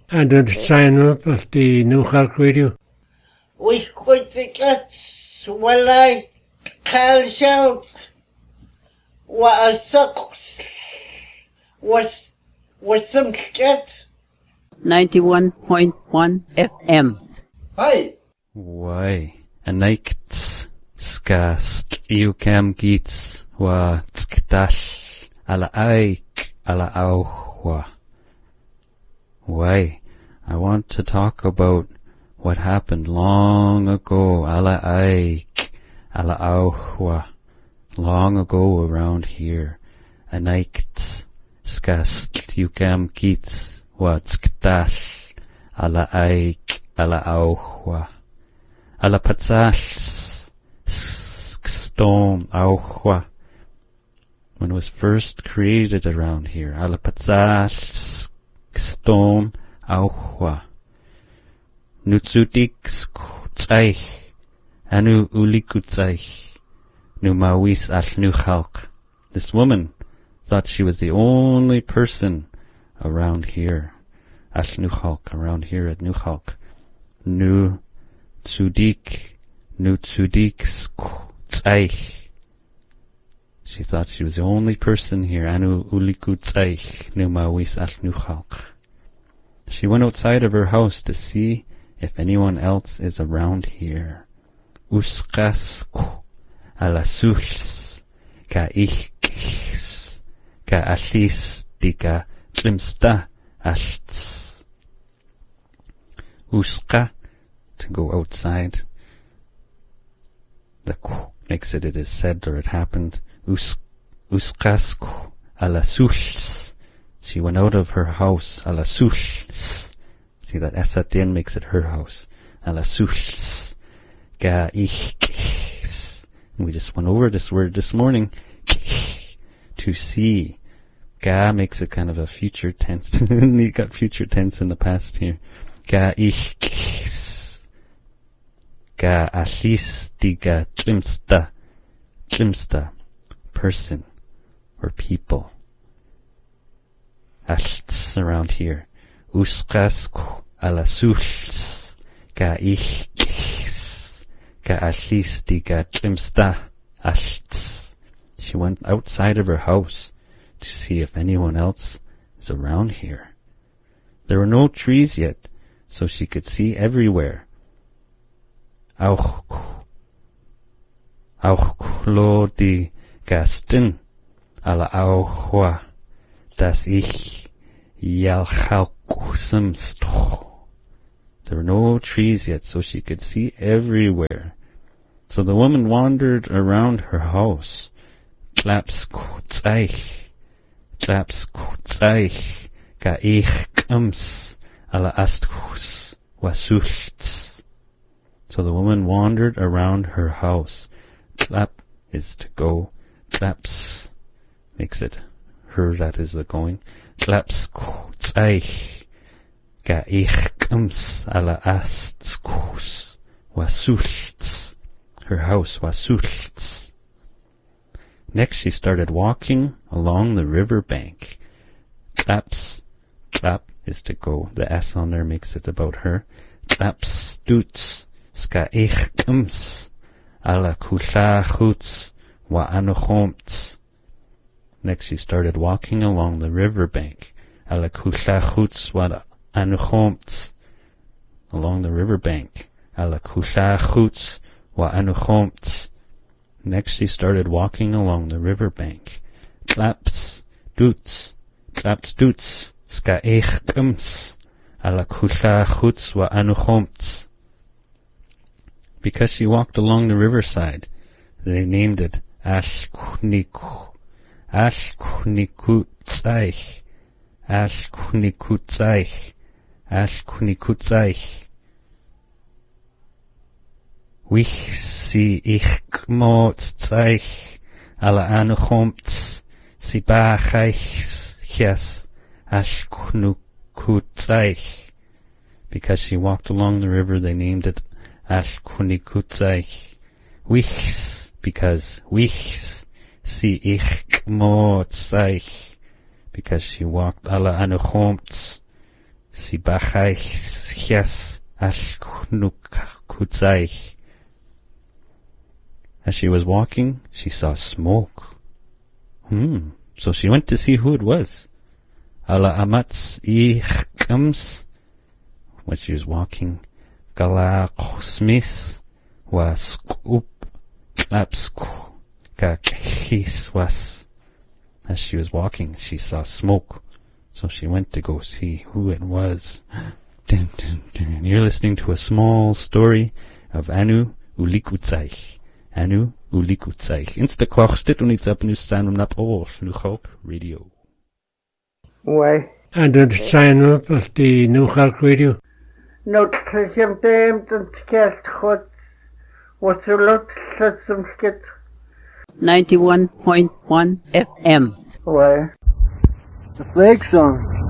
And then sign up at the New Cork Radio. We could get when I call shout what a sucks was some get 91.1 FM. Hi. Why? Anaikts skast iukam gits wa tskdash ala aik ala auhwa. Why? I want to talk about what happened long ago, ala aik ala auhwa. Long ago around here. Anaikts skast iukam gits wa tskdash ala aik ala auhwa. Ala patsash storm auhwa. When it was first created around here. Ala patsash storm auhwa. Nutsutik skutsaich. Anu ulikutsaich. Nu mawis al nuchalk. This woman thought she was the only person around here. Al nuchalk, around here at Nuchalk. Nu tsudik skutsaich. She thought she was the only person here. Anu ulikutsaich. Nu mawis al nuchalk. She went outside of her house to see if anyone else is around here. Uskasku ala suhls ka ichkis ka ashis dika tlimsta ashts. Uska, to go outside. The ku makes it is said or it happened. Uskasku ala suhls. She went out of her house. Ala suhls. See that esatin makes it her house. Ala suhls. Ga ichkis. We just went over this word this morning. To see. Ga makes it kind of a future tense. You got future tense in the past here. Ga ichkis. Ga ashis diga tlimsta. Tlimsta. Person. Or people. Ashts around here. Uskasku ala suhls. Ga ichkis. Ga ashis diga tlimsta. Ashts. She went outside of her house to see if anyone else is around here. There were no trees yet, so she could see everywhere. Auch lo di gasten ala auchwa das ich yalchalkusumstro. There were no trees yet, so she could see everywhere. So the woman wandered around her house. Klapskutzaich ga ich kums ala asthus wasults. So the woman wandered around her house. Klap is to go. Klaps makes it her that is the going. Klapskutzaich ga ich kums ala asthus wasults. Her house wasults. Next she started walking along the river bank. Klaps, klap is to go. The S on there makes it about her. Klaps stoots, ska ich kums, ala kusha chuts, wa anuchomts. Next she started walking along the river bank. Ala kusha chuts, wa anuchomts. Along the river bank. Ala kusha chuts, wa anuchomts. Next she started walking along the river bank. Klaps doots, ska ich kums, ala kusha chuts wa anuchomts. Because she walked along the riverside, they named it Ashkunikutzach, Ashkunikutzach. Wich si ich kmotzeich ala anuchomts si bachaichs ashkunikutzach. Because she walked along the river, they named it Ashkunikutzach. Wichs, because wichs si ich kmotzeich. Because she walked ala anuchomts si bachaich al-Knukuzaich. As she was walking, she saw smoke. So she went to see who it was. Ala amats ichkams. When she was walking, gala kosmis wa skup klapsku ka kis was. As she was walking, she saw smoke. So she went to go see who it was. Dun, dun, dun. You're listening to a small story of Anu Ulikutzaich. Anu Ulikutzaich. Insta klochstit und iets op nu staan om nap oors. Luchop Radio. Why? And the sign up of the New York Radio. No, because I'm damned and scared. What's a lot of some skit? 91.1 FM. Why? The Flake Song.